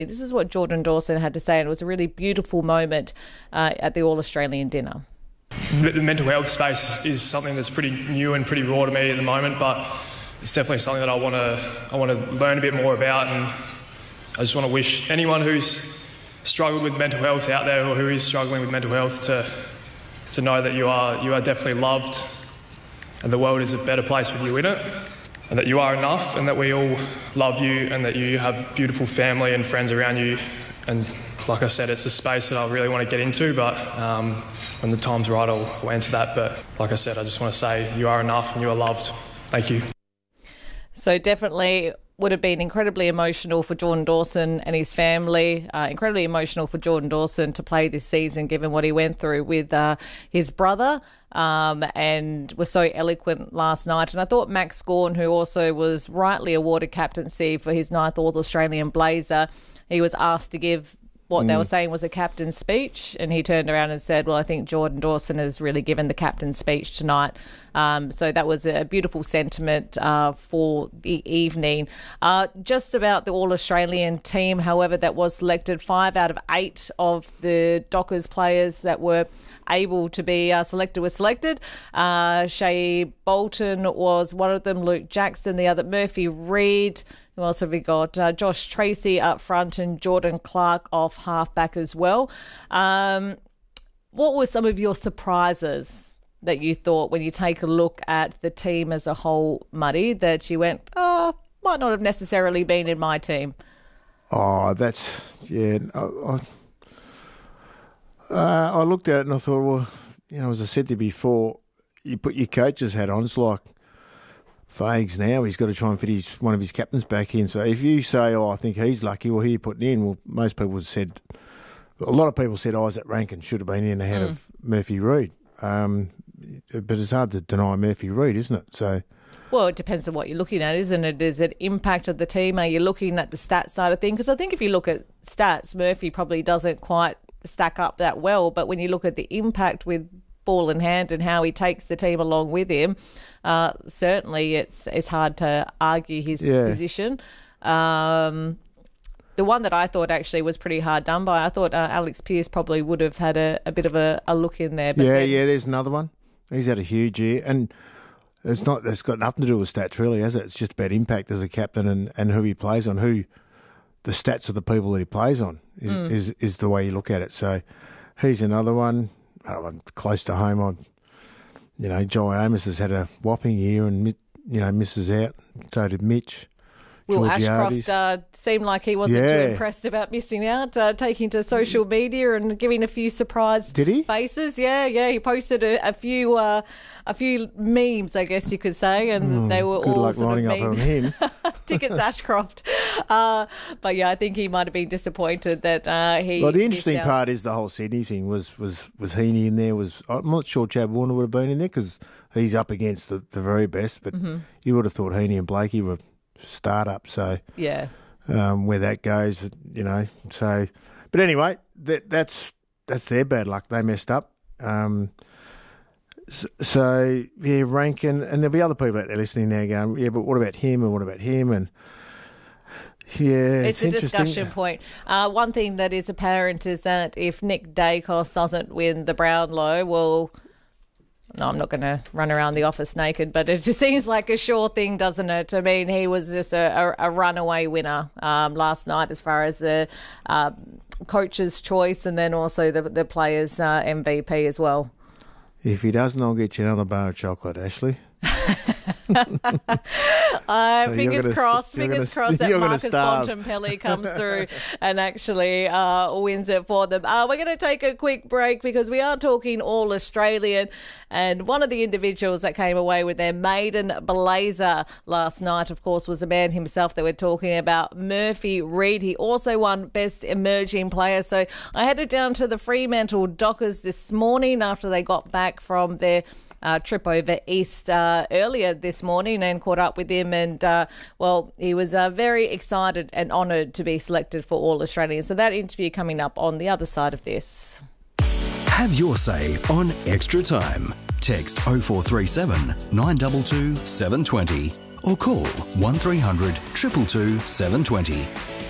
This is what Jordan Dawson had to say, and it was a really beautiful moment at the All-Australian dinner. The mental health space is something that's pretty new and pretty raw to me at the moment, but it's definitely something that I want to learn a bit more about, and I just want to wish anyone who's struggled with mental health out there, or who is struggling with mental health, to know that you are definitely loved, and the world is a better place with you in it, and that you are enough, and that we all love you, and that you have beautiful family and friends around you. And like I said, it's a space that I really want to get into, but when the time's right, I'll enter that. But like I said, I just want to say you are enough and you are loved. Thank you. So definitely would have been incredibly emotional for Jordan Dawson and his family, incredibly emotional for Jordan Dawson to play this season, given what he went through with his brother, and was so eloquent last night. And I thought Max Gawn, who also was rightly awarded captaincy for his 9th All-Australian Blazer, he was asked to give what they were saying was a captain's speech, and he turned around and said, well, I think Jordan Dawson has really given the captain's speech tonight. So that was a beautiful sentiment for the evening. Just about the All-Australian team, however, that was selected, 5 out of 8 of the Dockers players that were able to be selected were selected. Shea Bolton was one of them, Luke Jackson the other, Murphy Reid. Who else have we got? Josh Tracy up front and Jordan Clark off halfback as well. What were some of your surprises that you thought when you take a look at the team as a whole, Muddy, that you went, might not have necessarily been in my team? Oh, that's, yeah. I looked at it and I thought, well, as I said to you before, you put your coach's hat on. It's like Fags now, he's got to try and fit one of his captains back in. So if you say, I think he's lucky, well, who are you putting in? Well, most people said, a lot of people said Isaac Rankin should have been in ahead of Murphy Reid. But it's hard to deny Murphy Reid, isn't it? So, well, it depends on what you're looking at, isn't it? Is it impact of the team? Are you looking at the stats side of things? Because I think if you look at stats, Murphy probably doesn't quite stack up that well. But when you look at the impact with ball in hand and how he takes the team along with him, certainly it's hard to argue his position. The one that I thought actually was pretty hard done by, I thought Alex Pearce probably would have had a bit of a look in there. But there's another one. He's had a huge year, and it's got nothing to do with stats really, has it? It's just about impact as a captain and who he plays on, who the stats of the people that he plays on is the way you look at it. So he's another one. I'm close to home. Jai Amos has had a whopping year and, misses out. So did Mitch. Will Ashcroft seemed like he wasn't too impressed about missing out, taking to social media and giving a few surprise faces. Yeah, he posted a few memes, I guess you could say, and they were good all luck sort lining of up on him. Tickets Ashcroft. But yeah, I think he might have been disappointed that he. Well, the interesting part is the whole Sydney thing. Was Heaney in there? I'm not sure Chad Warner would have been in there because he's up against the very best, but you would have thought Heaney and Blakey were start-up, so where that goes, So, but anyway, that's their bad luck. They messed up. So Rankin, and there'll be other people out there listening now going, but what about him and what about him? And it's a discussion point. One thing that is apparent is that if Nick Dacos doesn't win the Brownlow, well, no, I'm not going to run around the office naked, but it just seems like a sure thing, doesn't it? I mean, he was just a runaway winner last night as far as the coach's choice and then also the players' MVP as well. If he doesn't, I'll get you another bar of chocolate, Ashley. Fingers crossed that Marcus Bontempelli comes through and actually wins it for them. We're going to take a quick break because we are talking All-Australian, and one of the individuals that came away with their maiden blazer last night, of course, was the man himself that we're talking about, Murphy Reid. He also won Best Emerging Player. So I headed down to the Fremantle Dockers this morning after they got back from their trip over east earlier this morning and caught up with him, and he was very excited and honoured to be selected for All-Australian. So that interview coming up on the other side of this. Have your say on Extra Time. Text 0437 922 720 or call 1300 222 720.